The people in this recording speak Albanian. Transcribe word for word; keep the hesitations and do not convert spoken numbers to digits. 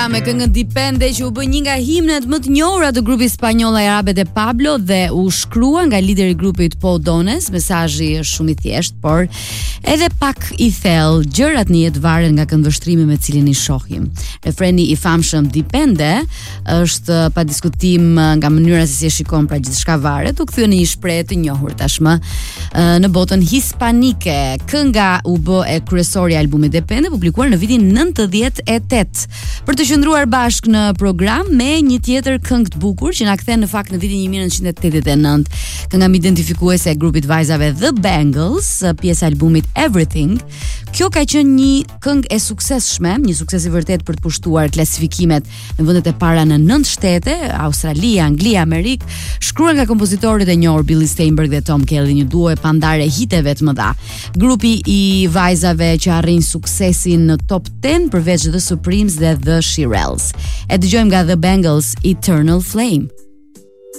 Me këngën Dipende që u bë një nga himnet më të njohura të grupit spanjoll Arabe de Pablo dhe u shkrua nga lideri i grupit Paul Dones. Mesazhi është shumë i thjeshtë, por edhe pak i thellë. Gjërat në jetë varen nga këndvështrimi me cilin i shohim. Refreni i famshëm Dipende është pa diskutim nga mënyra se si e shikon pra gjithçka varet, u kthye në një shprehje të njohur tashmë në botën hispanike. Kënga u bë e kryesore e albumit Dipende, publikuar në vitin nëntëdhjetë e tetë. Për të qëndruar bashkë në program me një tjetër këngë të bukur që na kthen në fakt në vitin një mijë nëntëqind e tetëdhjetë e nëntë. Kënga identifikuese e grupit vajzave The Bangles, pjesë e albumit Everything. Kjo ka qenë një këngë e suksesshme, një sukses i vërtet për të pushtuar klasifikimet në vendet e para në nëntë shtete, Australi, Angli, Amerikë, shkruar nga kompozitorët e njohur Billy Steinberg dhe Tom Kelly, një duo e pandare hiteve të mëdha. Grupi i vajzave që arrin suksesin në top ten përveç The Supremes dhe The Shirelles. E dëgjojmë nga The Bangles, Eternal Flame.